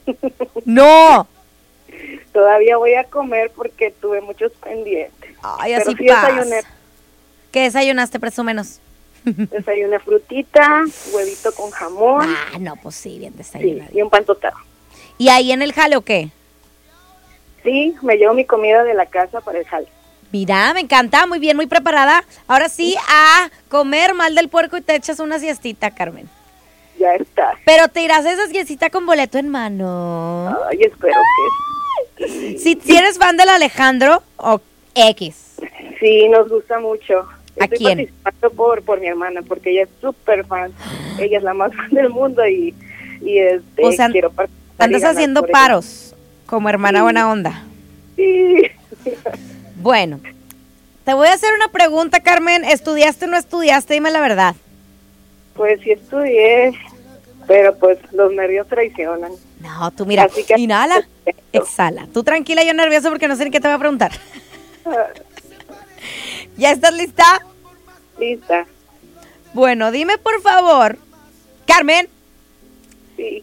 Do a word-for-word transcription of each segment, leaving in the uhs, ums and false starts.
No. Todavía voy a comer porque tuve muchos pendientes. Ay, así Pero sí pasa. desayuné. ¿Qué desayunaste, presúmenos? Desayuné frutita, huevito con jamón. Ah, no, pues sí, bien Sí, desayunado. y un pan tostado. ¿Y ahí en el jale o qué? Sí, me llevo mi comida de la casa para el jale. Mira, me encanta, muy bien, muy preparada. Ahora sí, a comer mal del puerco y te echas una siestita, Carmen. Ya está. Pero te irás a esa siestita con boleto en mano. Ay, espero que sí. Si, si eres fan del Alejandro o X. Sí, nos gusta mucho. ¿A Estoy quién? participando por, por mi hermana, porque ella es súper fan. Ella es la más fan del mundo y, y este, O sea, quiero participar. y Andas ganar haciendo por paros como hermana Sí. buena onda. ella. Sí. Bueno, te voy a hacer una pregunta, Carmen. ¿Estudiaste o no estudiaste? Dime la verdad. Pues sí estudié, pero pues los nervios traicionan. No, tú mira, Así que- inhala, exhala. Tú tranquila, yo nerviosa porque no sé ni qué te voy a preguntar. Ah, ¿Ya estás lista? lista. Bueno, dime por favor, Carmen, Sí.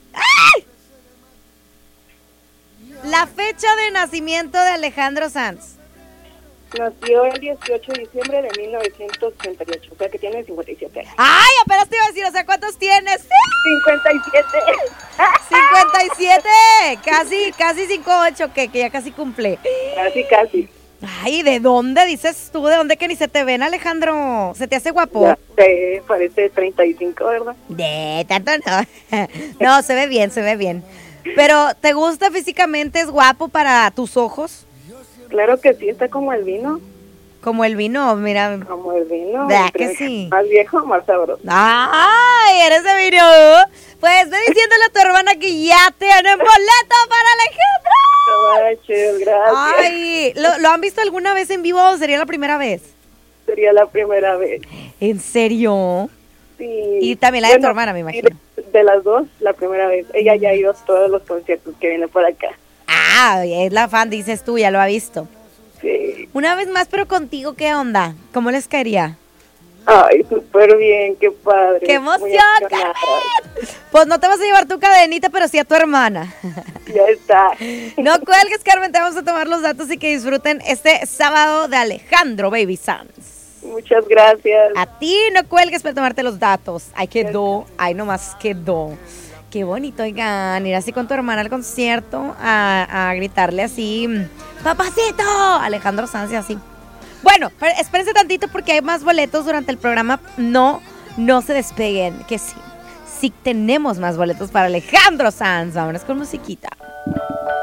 la fecha de nacimiento de Alejandro Sanz. Nació el dieciocho de diciembre de mil novecientos sesenta y ocho, o sea que tiene cincuenta y siete años. ¡Ay, apenas te iba a decir! O sea, ¿cuántos tienes? cincuenta y siete. cincuenta y siete, casi, casi cincuenta y ocho, que, que ya casi cumple. Casi, casi. Ay, ¿de dónde dices tú? ¿De dónde que ni se te ven, Alejandro? ¿Se te hace guapo? Ya sé, parece treinta y cinco, ¿verdad? De tanto no. No, se ve bien, se ve bien. Pero, ¿te gusta físicamente? ¿Es guapo para tus ojos? Claro que sí, está como el vino. Como el vino, mira. Como el vino. ¿Verdad entre que sí? Más viejo, más sabroso. ¡Ay, eres de vino! Pues ve diciéndole a tu hermana que ya tienen boleto para Alejandro. Ay, chido, gracias. Ay, ¿lo, ¿lo han visto alguna vez en vivo o sería la primera vez? Sería la primera vez. ¿En serio? Sí. Y también la de tu hermana, me imagino. De, de las dos, la primera vez. Ella ya ha ido a todos los conciertos que viene por acá. Ah, es la fan, dices tú, ya lo ha visto. Sí. Una vez más, pero contigo, ¿qué onda? ¿Cómo les caería? Ay, súper bien, qué padre. ¡Qué Muy emoción, emocionada. Carmen! Pues no te vas a llevar tu cadenita, pero sí a tu hermana. Ya está. No cuelgues, Carmen, te vamos a tomar los datos y que disfruten este sábado de Alejandro Baby Sanz. Muchas gracias. A ti no cuelgues para tomarte los datos. Ahí quedó, ahí nomás quedó. Qué bonito, oigan, ir así con tu hermana al concierto a, a gritarle así, ¡papacito! Alejandro Sanz y así. Bueno, pero espérense tantito porque hay más boletos durante el programa. No, no se despeguen, que sí. Sí tenemos más boletos para Alejandro Sanz. Vámonos con musiquita.